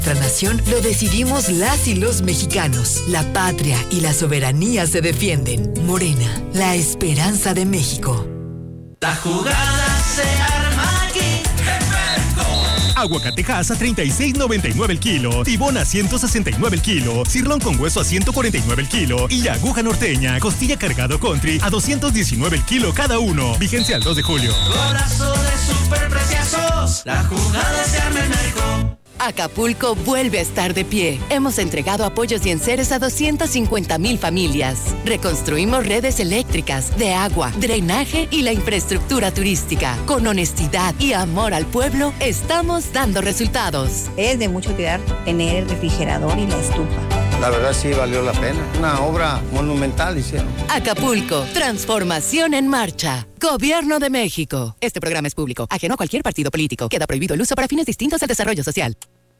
Nuestra nación lo decidimos las y los mexicanos. La patria y la soberanía se defienden. Morena, la esperanza de México. La jugada se arma aquí. Aguacatejas a $36.99 el kilo, tibón a $169 el kilo, cirlón con hueso a $149 el kilo y aguja norteña, costilla cargado country a $219 el kilo cada uno. Vigencia al 2 de julio. Golazo de superpreciosos. La jugada se arma en México. Acapulco vuelve a estar de pie. Hemos entregado apoyos y enseres a 250,000 familias. Reconstruimos redes eléctricas, de agua, drenaje y la infraestructura turística. Con honestidad y amor al pueblo, estamos dando resultados. Es de mucha utilidad tener el refrigerador y la estufa. La verdad sí valió la pena. Una obra monumental hicieron. Acapulco, transformación en marcha. Gobierno de México. Este programa es público, ajeno a cualquier partido político. Queda prohibido el uso para fines distintos al desarrollo social.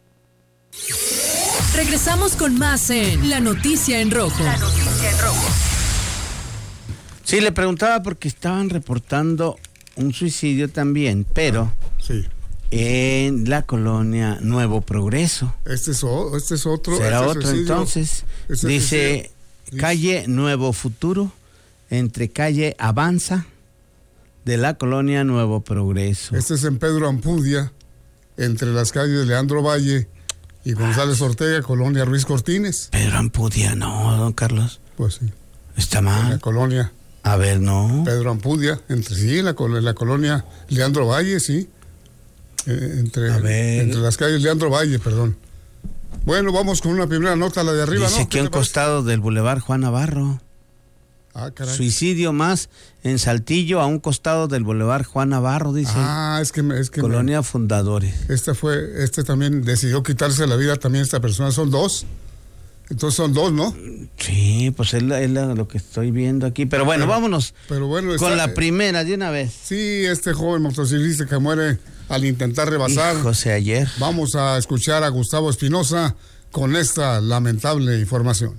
Regresamos con más en La Noticia en Rojo. La Noticia en Rojo. Sí, le preguntaba porque estaban reportando un suicidio también, pero sí, en la colonia Nuevo Progreso. Este es otro. Será otro suicidio, entonces. Dice calle Nuevo Futuro, entre calle Avanza de la colonia Nuevo Progreso. Este es en Pedro Ampudia, entre las calles Leandro Valle y González Ortega, colonia Ruiz Cortines. Pedro Ampudia, no, don Carlos. Pues sí. Está mal. En la colonia. A ver, no. Pedro Ampudia, en la colonia Leandro Valle, sí. Entre las calles Leandro Valle, perdón. Bueno, vamos con una primera nota, la de arriba, dice ¿no? que a un costado del Boulevard Juan Navarro. Ah, caray. Suicidio más en Saltillo, a un costado del Boulevard Juan Navarro, dice. Es que Colonia Fundadores. Este también decidió quitarse la vida también esta persona, son dos. Entonces son dos, ¿no? Sí, pues es lo que estoy viendo aquí. Pero bueno, vámonos con la primera de una vez. Sí, este joven motociclista que muere al intentar rebasar. José ayer. Vamos a escuchar a Gustavo Espinosa con esta lamentable información.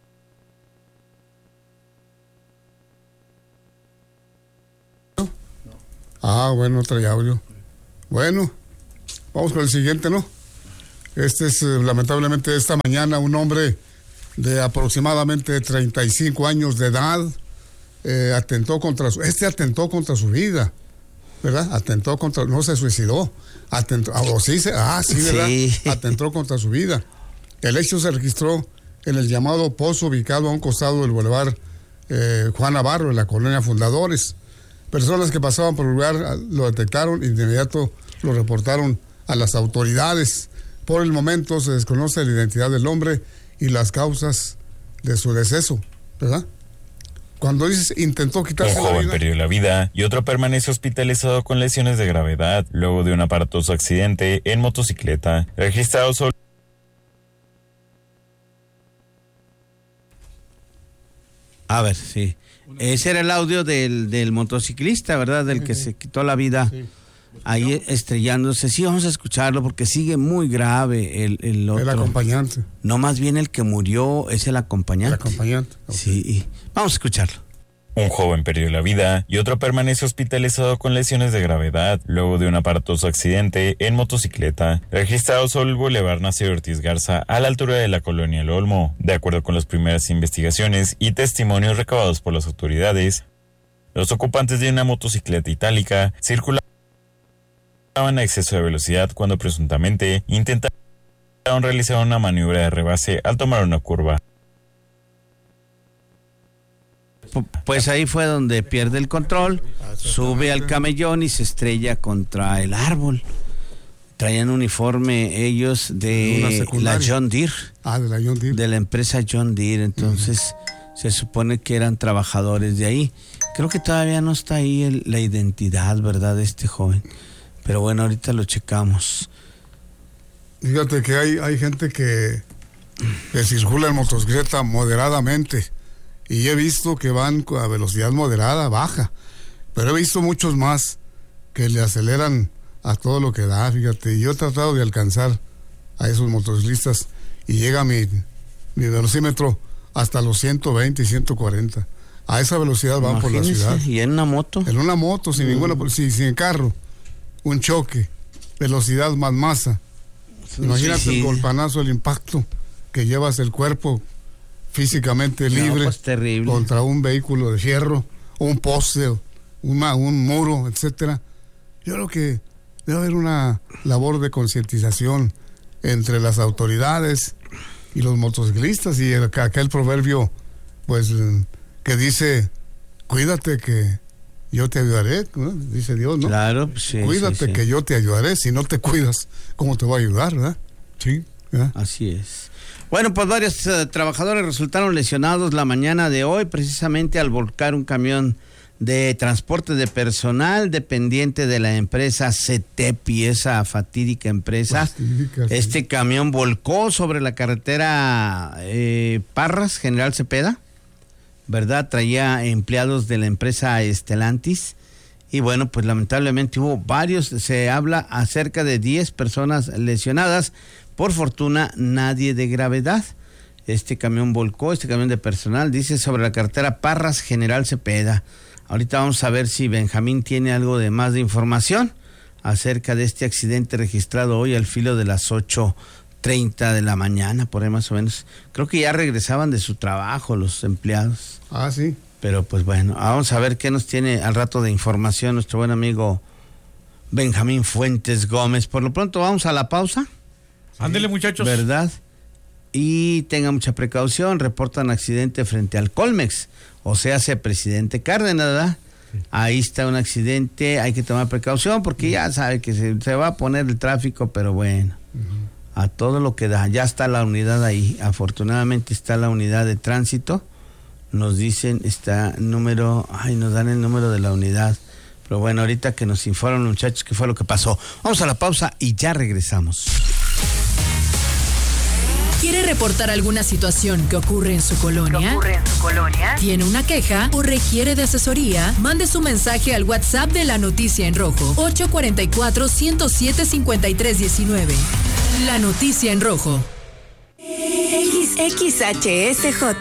Bueno, trae audio. Bueno, vamos con el siguiente, ¿no? Este es, lamentablemente, esta mañana un hombre de aproximadamente 35 años de edad atentó contra su vida, ¿verdad? No se suicidó, ¿verdad? Sí. Atentó contra su vida. El hecho se registró en el llamado Pozo, ubicado a un costado del Boulevard Juan Navarro, en la colonia Fundadores. Personas que pasaban por el lugar lo detectaron y de inmediato lo reportaron a las autoridades. Por el momento se desconoce la identidad del hombre y las causas de su deceso, ¿verdad? Cuando dices intentó quitarse la vida. Un joven perdió la vida y otro permanece hospitalizado con lesiones de gravedad luego de un aparatoso accidente en motocicleta registrado sobre... A ver, sí. Ese era el audio del motociclista, ¿verdad? Del que se quitó la vida. Sí. Ahí estrellándose. Sí, vamos a escucharlo porque sigue muy grave el otro. El acompañante. No, más bien el que murió es el acompañante. El acompañante. Okay. Sí, vamos a escucharlo. Un joven perdió la vida y otro permanece hospitalizado con lesiones de gravedad luego de un aparatoso accidente en motocicleta registrado sobre el Boulevard Nacio Ortiz Garza a la altura de la colonia El Olmo. De acuerdo con las primeras investigaciones y testimonios recabados por las autoridades, los ocupantes de una motocicleta itálica circulaban a exceso de velocidad cuando presuntamente intentaron realizar una maniobra de rebase al tomar una curva. Pues ahí fue donde pierde el control, sube al camellón y se estrella contra el árbol. Traían uniforme ellos de la John Deere. De la John Deere. De la empresa John Deere, entonces se supone que eran trabajadores de ahí. Creo que todavía no está ahí la identidad, ¿verdad?, de este joven. Pero bueno, ahorita lo checamos. Fíjate que hay gente que circula en motocicleta moderadamente. Y he visto que van a velocidad moderada, baja. Pero he visto muchos más que le aceleran a todo lo que da, fíjate. Y yo he tratado de alcanzar a esos motociclistas y llega mi velocímetro hasta los 120 y 140. A esa velocidad van por la ciudad. ¿Y en una moto? En una moto, sin ninguna, sin carro. Un choque, velocidad más masa. Imagínate el golpanazo, el impacto que llevas el cuerpo físicamente libre, pues terrible, contra un vehículo de fierro, un poste, un muro, etcétera. Yo creo que debe haber una labor de concientización entre las autoridades y los motociclistas, y aquel proverbio pues que dice: cuídate que yo te ayudaré, ¿no? Dice Dios, ¿no? Claro, sí. Cuídate, sí. que yo te ayudaré. Si no te cuidas, ¿cómo te va a ayudar, verdad? Sí, ¿verdad? Así es. Bueno, pues varios trabajadores resultaron lesionados la mañana de hoy, precisamente al volcar un camión de transporte de personal dependiente de la empresa CETEPI, esa fatídica empresa. Este camión volcó sobre la carretera Parras, General Cepeda, ¿verdad? Traía empleados de la empresa Stellantis, y bueno, pues lamentablemente hubo varios, se habla acerca de 10 personas lesionadas. Por fortuna, nadie de gravedad. Este camión volcó, este camión de personal, dice, sobre la carretera Parras, General Cepeda. Ahorita vamos a ver si Benjamín tiene algo de más de información acerca de este accidente registrado hoy al filo de las 8:30 de la mañana, por ahí más o menos. Creo que ya regresaban de su trabajo los empleados. Ah, sí. Pero pues bueno, vamos a ver qué nos tiene al rato de información nuestro buen amigo Benjamín Fuentes Gómez. Por lo pronto vamos a la pausa. Ándele, muchachos. ¿Verdad? Y tenga mucha precaución, reportan accidente frente al Colmex, o sea, hacia Presidente Cárdenas, ¿verdad? Sí. Ahí está un accidente, hay que tomar precaución porque ya sabe que se va a poner el tráfico, pero bueno, a todo lo que da. Ya está la unidad ahí, afortunadamente está la unidad de tránsito, nos dicen, está número, nos dan el número de la unidad, pero bueno, ahorita que nos informan muchachos qué fue lo que pasó. Vamos a la pausa y ya regresamos. ¿Quiere reportar alguna situación que ocurre en su colonia? ¿Tiene una queja o requiere de asesoría? Mande su mensaje al WhatsApp de La Noticia en Rojo, 844-107-5319. La Noticia en Rojo. XHSJ